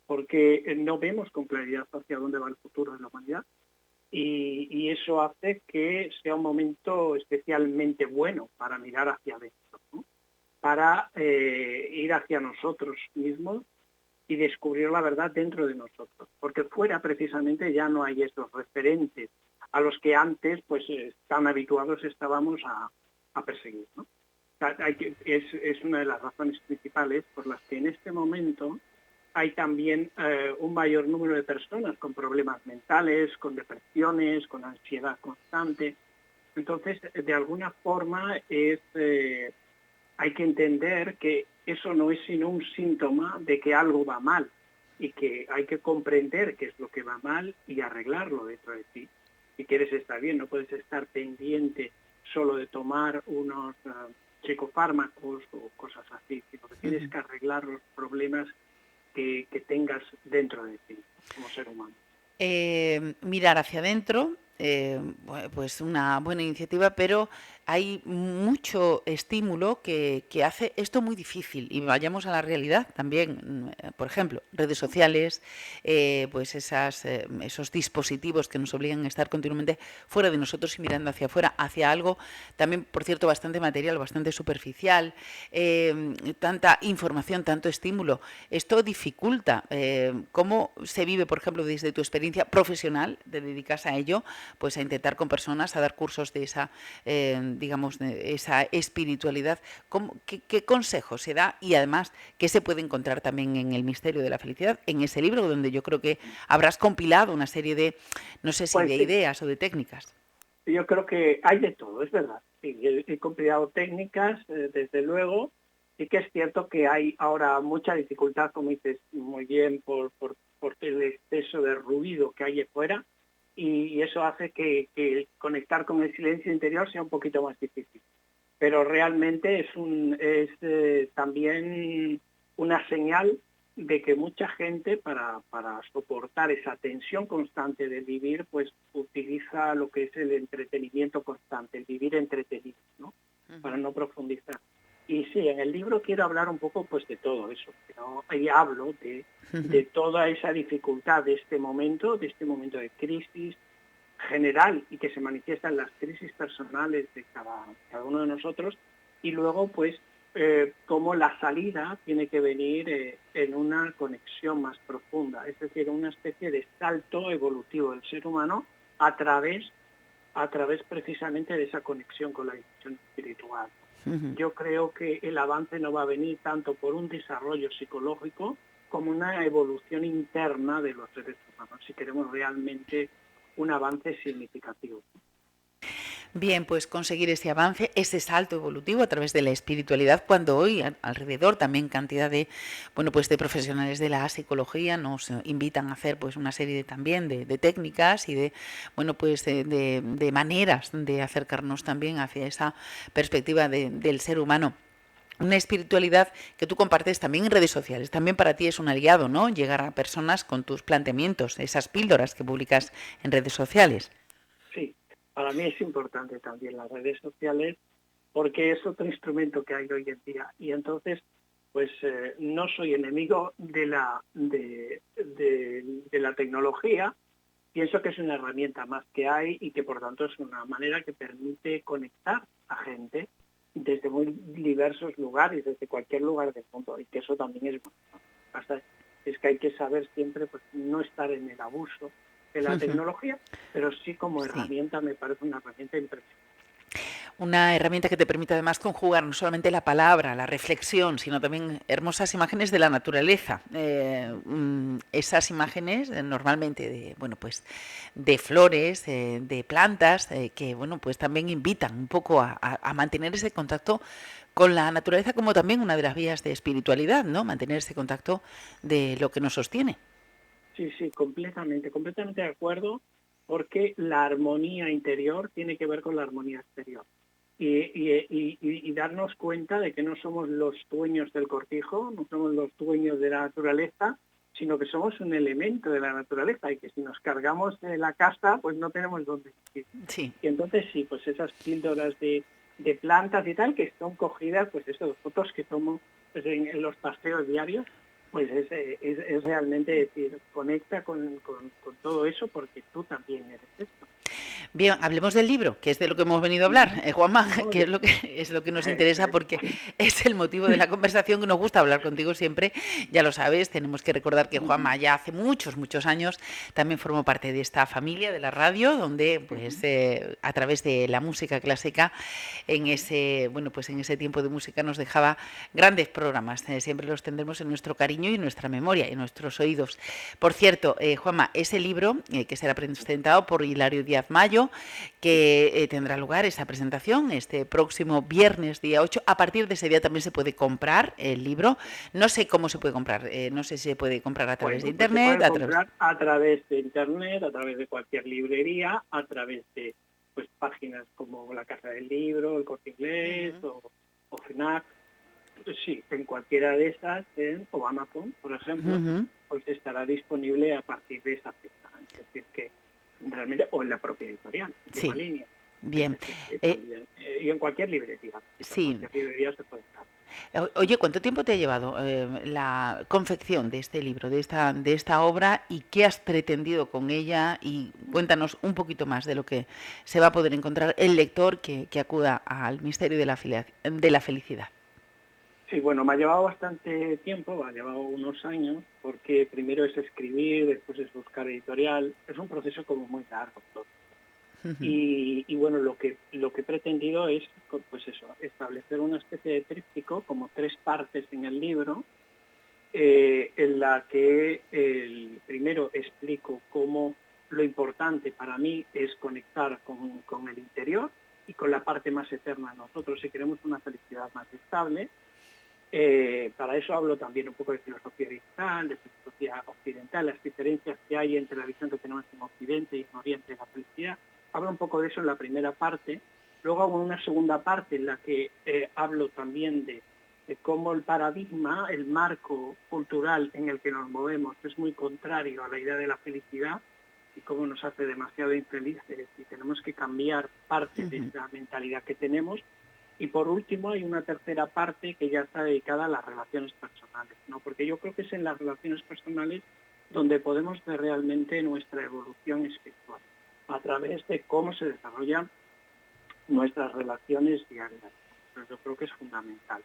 porque no vemos con claridad hacia dónde va el futuro de la humanidad y eso hace que sea un momento especialmente bueno para mirar hacia adentro, ¿no? Para ir hacia nosotros mismos y descubrir la verdad dentro de nosotros, porque fuera precisamente ya no hay esos referentes a los que antes pues tan habituados estábamos a perseguir, ¿no? O sea, es una de las razones principales por las que en este momento hay también un mayor número de personas con problemas mentales, con depresiones, con ansiedad constante. Entonces, de alguna forma hay que entender que eso no es sino un síntoma de que algo va mal y que hay que comprender qué es lo que va mal y arreglarlo dentro de ti. Si quieres estar bien, no puedes estar pendiente solo de tomar unos psicofármacos o cosas así, sino que tienes que arreglar los problemas que tengas dentro de ti como ser humano. Mirar hacia adentro, pues una buena iniciativa, pero hay mucho estímulo que hace esto muy difícil. Y vayamos a la realidad también, por ejemplo, redes sociales, pues esos dispositivos que nos obligan a estar continuamente fuera de nosotros y mirando hacia afuera, hacia algo también, por cierto, bastante material, bastante superficial, tanta información, tanto estímulo. Esto dificulta cómo se vive, por ejemplo, desde tu experiencia profesional, te dedicas a ello, pues a intentar con personas, a dar cursos de esa, digamos, de esa espiritualidad. ¿Qué consejo se da? Y además, ¿qué se puede encontrar también en El misterio de la felicidad? En ese libro donde yo creo que habrás compilado una serie de, no sé si Pues de sí, ideas o de técnicas. yo creo que hay de todo, es verdad. Sí, he compilado técnicas, desde luego. Sí que es cierto que hay ahora mucha dificultad, como dices muy bien, por el exceso de ruido que hay afuera y eso hace que conectar con el silencio interior sea un poquito más difícil. Pero realmente es también una señal de que mucha gente para soportar esa tensión constante de vivir, pues utiliza lo que es el entretenimiento constante, el vivir entretenido, ¿no? Para no profundizar. Y sí, en el libro quiero hablar un poco pues de todo eso, pero ahí hablo de toda esa dificultad de este momento de crisis general y que se manifiesta en las crisis personales de cada uno de nosotros y luego pues cómo la salida tiene que venir en una conexión más profunda, es decir, una especie de salto evolutivo del ser humano a través precisamente de esa conexión con la dimensión espiritual. Yo creo que el avance no va a venir tanto por un desarrollo psicológico como una evolución interna de los seres humanos, si queremos realmente un avance significativo. Bien, pues conseguir ese avance, ese salto evolutivo a través de la espiritualidad, cuando hoy alrededor también cantidad de, bueno, pues de profesionales de la psicología nos invitan a hacer pues una serie también de técnicas y de, bueno, pues de maneras de acercarnos también hacia esa perspectiva del ser humano. Una espiritualidad que tú compartes también en redes sociales. También para ti es un aliado, ¿no? Llegar a personas con tus planteamientos, esas píldoras que publicas en redes sociales. Sí, para mí es importante también las redes sociales porque es otro instrumento que hay hoy en día y entonces pues no soy enemigo de la tecnología. Pienso que es una herramienta más que hay y que por tanto es una manera que permite conectar a gente desde muy diversos lugares, desde cualquier lugar del mundo, y que eso también es bueno. Hasta es que hay que saber siempre pues no estar en el abuso de la tecnología, pero sí como Sí. herramienta me parece una herramienta impresionante. Una herramienta que te permite además conjugar no solamente la palabra, la reflexión, sino también hermosas imágenes de la naturaleza. Esas imágenes normalmente de, bueno, pues de flores, de plantas, que bueno, pues también invitan un poco a mantener ese contacto con la naturaleza como también una de las vías de espiritualidad, ¿no? Mantener ese contacto de lo que nos sostiene. Sí, sí, completamente de acuerdo, porque la armonía interior tiene que ver con la armonía exterior. Y darnos cuenta de que no somos los dueños del cortijo, no somos los dueños de la naturaleza, sino que somos un elemento de la naturaleza y que si nos cargamos de la casa, pues no tenemos dónde ir. Sí. Y entonces sí, pues esas píldoras de plantas y tal, que son cogidas, pues eso, fotos que tomo pues, en los paseos diarios, pues es realmente decir, conecta con todo eso porque tú también eres esto. Bien, hablemos del libro, que es de lo que hemos venido a hablar, Juanma, que es lo que nos interesa porque es el motivo de la conversación que nos gusta hablar contigo siempre. Ya lo sabes, tenemos que recordar que Juanma ya hace muchos años también formó parte de esta familia de la radio, donde pues a través de la música clásica en ese tiempo de música nos dejaba grandes programas. Siempre los tendremos en nuestro cariño y en nuestra memoria, en nuestros oídos. Por cierto, Juanma, ese libro que será presentado por Hilario Díaz Mayo, que tendrá lugar esa presentación este próximo viernes, día 8. A partir de ese día también se puede comprar el libro. No sé cómo se puede comprar, no sé si se puede comprar a través de Internet. Se puede comprar a través de Internet, a través de cualquier librería, a través de páginas como la Casa del Libro, el Corte Inglés o FNAC. Sí, en cualquiera de esas, o Amazon, por ejemplo, pues estará disponible a partir de esa fecha. Es decir, que realmente, o en la propia editorial, de la línea. Bien. Y en cualquier librería. Sí. En cualquier librería se puede estar. Oye, ¿cuánto tiempo te ha llevado la confección de este libro, de esta obra, y qué has pretendido con ella? Y cuéntanos un poquito más de lo que se va a poder encontrar el lector que acuda al misterio de la felicidad. Sí, bueno, me ha llevado bastante tiempo, me ha llevado unos años, porque primero es escribir, después es buscar editorial. Es un proceso como muy largo todo. Y bueno, lo que he pretendido es, pues eso, establecer una especie de tríptico, como 3 partes en el libro, en la que primero explico cómo lo importante para mí es conectar con el interior y con la parte más eterna de nosotros, si queremos una felicidad más estable. Para eso hablo también un poco de filosofía oriental, de filosofía occidental, las diferencias que hay entre la visión que tenemos en Occidente y en Oriente de la felicidad. Hablo un poco de eso en la primera parte. Luego hago una segunda parte en la que hablo también de cómo el paradigma, el marco cultural en el que nos movemos es muy contrario a la idea de la felicidad y cómo nos hace demasiado infelices y tenemos que cambiar parte de esa mentalidad que tenemos. Y por último hay una tercera parte que ya está dedicada a las relaciones personales, ¿no? Porque yo creo que es en las relaciones personales donde podemos ver realmente nuestra evolución espiritual, a través de cómo se desarrollan nuestras relaciones diarias. Pero yo creo que es fundamental.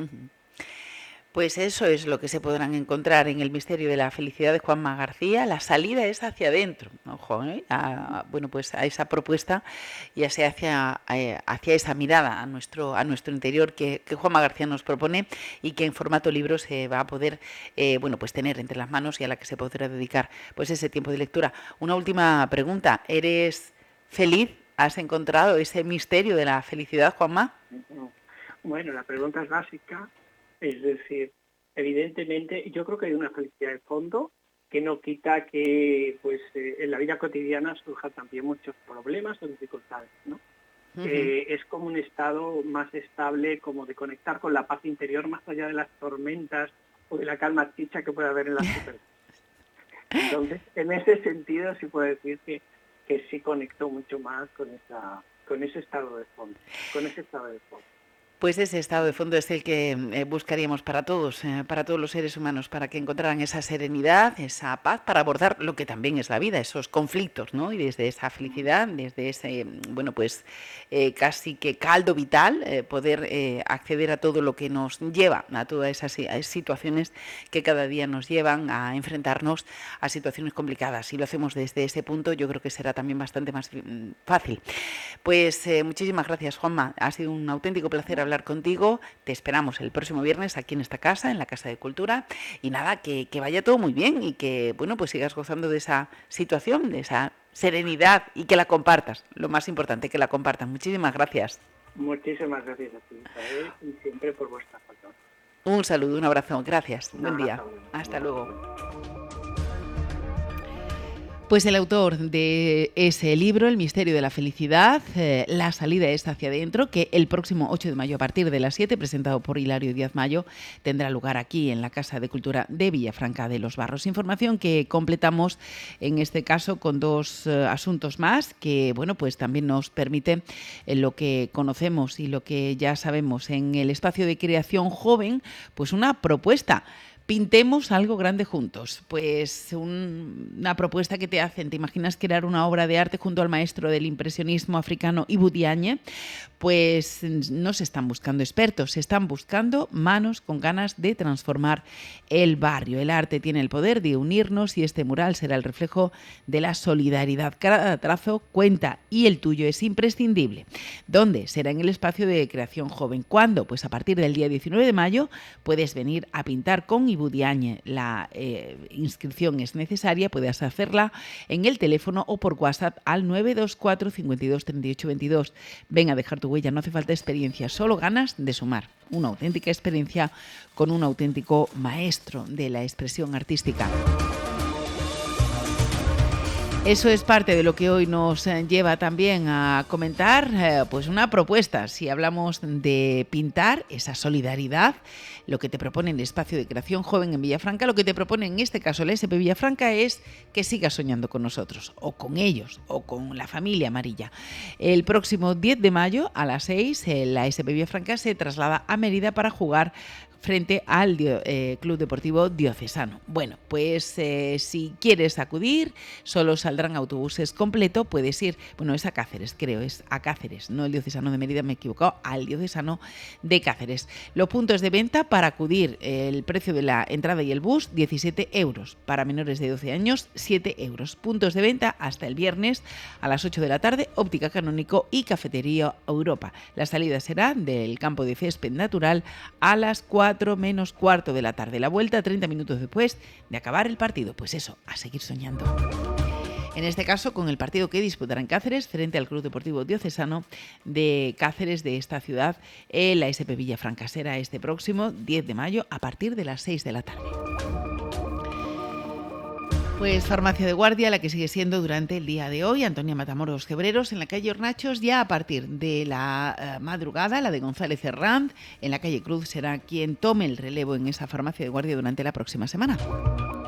Pues eso es lo que se podrán encontrar en El misterio de la felicidad de Juanma García. La salida es hacia adentro, ojo, a esa propuesta y hacia esa mirada a nuestro interior que Juanma García nos propone y que en formato libro se va a poder tener entre las manos y a la que se podrá dedicar pues ese tiempo de lectura. Una última pregunta, ¿eres feliz? ¿Has encontrado ese misterio de la felicidad, Juanma? Bueno, la pregunta es básica. Es decir, evidentemente yo creo que hay una felicidad de fondo que no quita que en la vida cotidiana surjan también muchos problemas o dificultades, ¿no? Es como un estado más estable, como de conectar con la paz interior más allá de las tormentas o de la calma chicha que puede haber en la superficie. Entonces, en ese sentido sí puedo decir que sí conectó mucho más con ese estado de fondo, Pues ese estado de fondo es el que buscaríamos para todos los seres humanos, para que encontraran esa serenidad, esa paz, para abordar lo que también es la vida, esos conflictos, ¿no? Y desde esa felicidad, desde ese, casi que caldo vital, poder acceder a todo lo que nos lleva, a todas esas situaciones que cada día nos llevan a enfrentarnos a situaciones complicadas. Si lo hacemos desde ese punto, yo creo que será también bastante más fácil. Pues muchísimas gracias, Juanma. Ha sido un auténtico placer hablar contigo. Te esperamos el próximo viernes aquí en esta casa, en la Casa de Cultura. Y nada, que vaya todo muy bien y que sigas gozando de esa situación, de esa serenidad y que la compartas. Lo más importante, que la compartas. Muchísimas gracias. Muchísimas gracias a ti, Isabel, y siempre por vuestra falta. Un saludo, un abrazo. Gracias. Buen día. Hasta luego. Pues el autor de ese libro, El misterio de la felicidad, la salida es hacia adentro, que el próximo 8 de mayo a partir de las 7, presentado por Hilario Díaz Mayo, tendrá lugar aquí en la Casa de Cultura de Villafranca de los Barros. Información que completamos en este caso con 2 asuntos más que también nos permite lo que conocemos y lo que ya sabemos en el espacio de creación joven, pues una propuesta Pintemos algo grande juntos. Pues una propuesta que te hacen. ¿Te imaginas crear una obra de arte junto al maestro del impresionismo africano Ibou Diagne? Pues no se están buscando expertos, se están buscando manos con ganas de transformar el barrio. El arte tiene el poder de unirnos y este mural será el reflejo de la solidaridad. Cada trazo cuenta y el tuyo es imprescindible. ¿Dónde? Será en el espacio de creación joven. ¿Cuándo? Pues a partir del día 19 de mayo puedes venir a pintar con Ibou Diagne. La inscripción es necesaria, puedes hacerla en el teléfono o por WhatsApp al 924 52 38 22. Ven a dejar tu huella, no hace falta experiencia, solo ganas de sumar. Una auténtica experiencia con un auténtico maestro de la expresión artística. Eso es parte de lo que hoy nos lleva también a comentar pues una propuesta. Si hablamos de pintar, esa solidaridad, lo que te propone el espacio de creación joven en Villafranca, lo que te propone en este caso el SP Villafranca es que sigas soñando con nosotros, o con ellos, o con la familia amarilla. El próximo 10 de mayo a las 6, la SP Villafranca se traslada a Mérida para jugar frente al Club Deportivo Diocesano. Bueno, pues si quieres acudir, solo saldrán autobuses completo, puedes ir, bueno, es a Cáceres, creo, es a Cáceres, no el Diocesano de Mérida, me he equivocado, al Diocesano de Cáceres. Los puntos de venta para acudir, el precio de la entrada y el bus, 17 euros, para menores de 12 años, 7 euros. Puntos de venta hasta el viernes a las 8 de la tarde, Óptica Canónico y Cafetería Europa. La salida será del campo de césped natural a las 4 menos cuarto de la tarde. La vuelta 30 minutos después de acabar el partido. Pues eso, a seguir soñando. En este caso, con el partido que disputará en Cáceres frente al Club Deportivo Diocesano de Cáceres de esta ciudad, la SP Villafranca. Será este próximo 10 de mayo a partir de las 6 de la tarde. Pues farmacia de guardia, la que sigue siendo durante el día de hoy, Antonia Matamoros Gebreros, en la calle Hornachos, ya a partir de la madrugada, la de González Herranz, en la calle Cruz, será quien tome el relevo en esa farmacia de guardia durante la próxima semana.